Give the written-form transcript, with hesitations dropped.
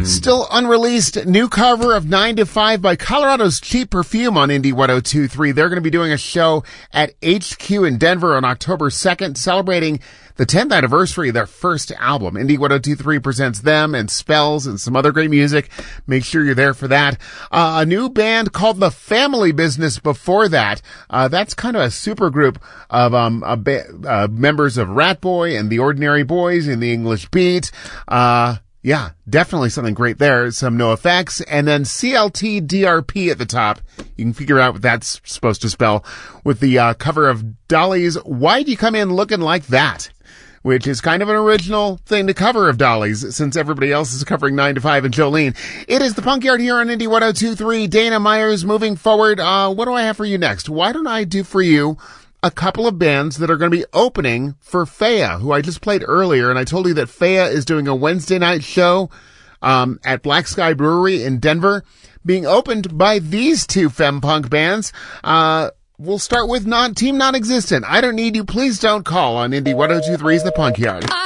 Still unreleased new cover of 9 to 5 by Colorado's Cheap Perfume on Indie 102.3. They're going to be doing a show at HQ in Denver on October 2nd, celebrating the 10th anniversary of their first album. Indie 102.3 presents them and Spells and some other great music. Make sure you're there for that. A new band called The Family Business before that. That's kind of a super group of members of Rat Boy and The Ordinary Boys and The English Beat. Yeah, definitely something great there. Some NoFX, and then CLTDRP at the top. You can figure out what that's supposed to spell with the cover of Dolly's Why'd You Come In Looking Like That? Which is kind of an original thing to cover of Dolly's, since everybody else is covering 9 to 5 and Jolene. It is the Punk Yard here on Indie 102.3. Dana Myers moving forward. What do I have for you next? Why don't I do for you a couple of bands that are going to be opening for Faya, who I just played earlier, and I told you that Faya is doing a Wednesday night show at Black Sky Brewery in Denver, being opened by these two femme-punk bands. We'll start with Team Non-Existent. I Don't Need You, Please Don't Call on Indie 102.3's The Punk Yard.